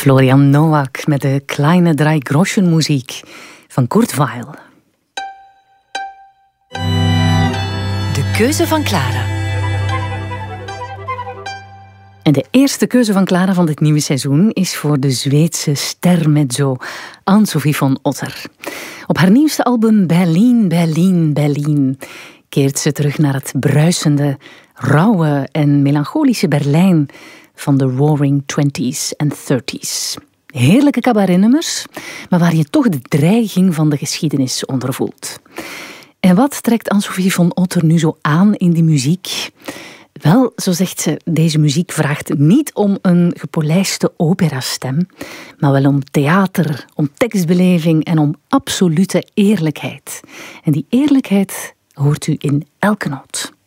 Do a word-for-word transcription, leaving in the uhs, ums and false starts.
Florian Nowak met de Kleine Drei Groschen muziek van Kurt Weill. De keuze van Clara. En de eerste keuze van Clara van dit nieuwe seizoen is voor de Zweedse stermezzo Ann-Sofie von Otter. Op haar nieuwste album Berlin, Berlin, Berlin keert ze terug naar het bruisende, rauwe en melancholische Berlijn van de Roaring Twenties en Thirties. Heerlijke cabaretnummers, maar waar je toch de dreiging van de geschiedenis onder voelt. En wat trekt Ann-Sofie von Otter nu zo aan in die muziek? Wel, zo zegt ze, deze muziek vraagt niet om een gepolijste operastem, maar wel om theater, om tekstbeleving en om absolute eerlijkheid. En die eerlijkheid hoort u in elke noot.